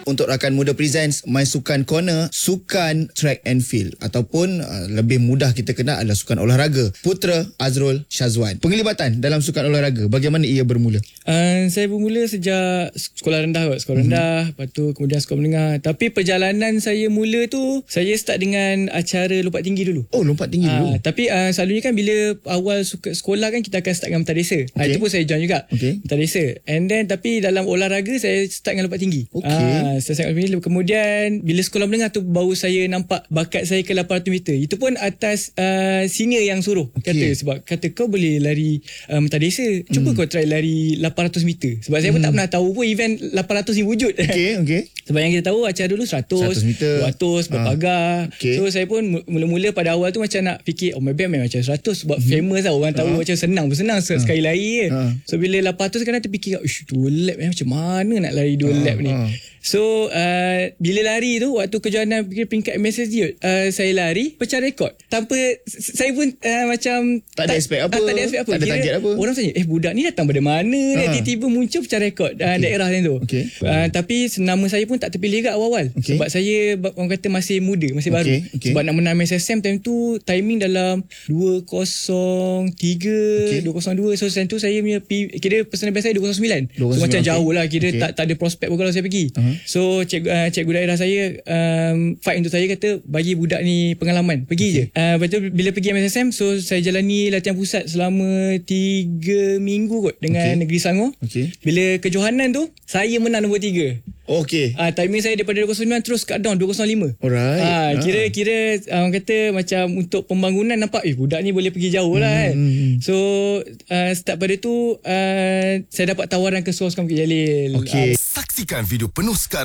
untuk rakan muda presents My Sukan Corner, sukan track and field ataupun lebih mudah kita kenal adalah sukan olahraga. Putra Azrul Syazwan. Penglibatan dalam sukan olahraga, bagaimana ia bermula? Saya bermula sejak sekolah rendah kot. Sekolah rendah, lepas tu kemudian sekolah menengah. Tapi perjalanan saya mula tu, saya start dengan acara lompat tinggi dulu. Oh, lompat tinggi dulu. Tapi selalunya kan bila awal sekolah kan kita akan start dengan mentadesa. Itu pun saya join juga. Mentadesa. And then tapi dalam olahraga saya start dengan lompat tinggi. Saya start dengan kemudian bila sekolah menengah tu baru saya nampak bakat saya ke 800 meter. Itu pun atas senior yang suruh. Kata kau boleh lari mentadesa. Cuba kau try lari 800 meter. Sebab saya pun tak pernah tahu pun event 800 ni wujud. Sebab yang kita tahu acara dulu 100 meter, 200 berpagar. So saya pun mula-mula pada awal tu macam nak fikir maybe memang macam 100 sebab famous lah, orang tahu macam senang sekali lari je. So bila 800 kadang terfikir 2 lap macam mana nak lari 2 lap ni. So bila lari tu waktu kejohanan peringkat MSSD saya lari pecah rekod tanpa saya pun macam tak ada expect apa, tak ada target apa. Orang tanya budak ni datang dari mana tiba-tiba muncul pecah rekod daerah macam tu. Tapi nama saya pun tak terpilih kat awal-awal sebab saya orang kata masih muda, masih baru. Sebab nak menang MSSM time tu timing dalam 203 202. So time tu saya punya kira personal best saya 209. So macam jauh lah, kira tak ada prospek pun kalau saya pergi. So cikgu daerah saya fight untuk saya, kata bagi budak ni pengalaman, pergi je. Lepas tu bila pergi MSSM, so saya jalani latihan pusat selama 3 minggu kot dengan Negeri Selangor. Bila kejohanan tu saya menang nombor 3. Timing saya daripada 209 terus cut down 205. Kira orang kata macam untuk pembangunan nampak budak ni boleh pergi jauh lah kan. So start pada tu saya dapat tawaran ke Suruh Sukan Bukit Jalil. Saksikan video penuh sekarang